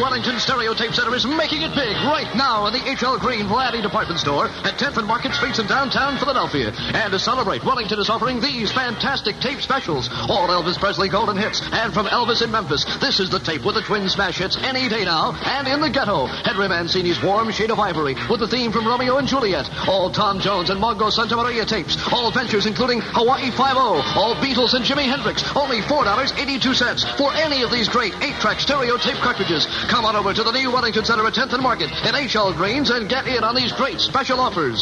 Wellington Stereotape Center is making it big right now in the H.L. Green Variety Department Store at 10th and Market Streets in downtown Philadelphia. And to celebrate, Wellington is offering these fantastic tape specials. All Elvis Presley golden hits. And from Elvis in Memphis, this is the tape with the twin smash hits Any Day Now and In the Ghetto. Henry Mancini's Warm Shade of Ivory with the theme from Romeo and Juliet. All Tom Jones and Mongo Santa Maria tapes. All ventures including Hawaii 5-0. All Beatles and Jimi Hendrix. Only $4.82 for any of these great 8-track stereo tape cartridges. Come on over to the new Wellington Center at 10th and Market in H.L. Greens and get in on these great special offers.